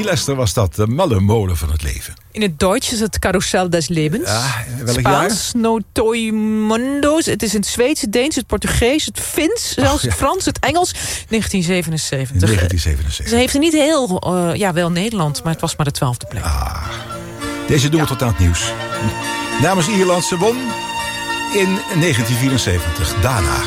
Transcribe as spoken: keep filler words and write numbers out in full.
Annie Lester was dat, de malle molen van het leven. In het Duits is het Carousel des Lebens. Ja, welk Spaans, No Toi Mundos. Het is in het Zweeds, het Deens, het Portugees, het Fins, zelfs Ach, ja. het Frans, het Engels. negentien zevenenzeventig. negentien zevenenzeventig. Ze heeft er niet heel, uh, ja wel Nederland, maar het was maar de twaalfde plek. Ah, deze doen we tot aan het nieuws. Namens Ierland, ze won in negentien vierenzeventig. Daarna.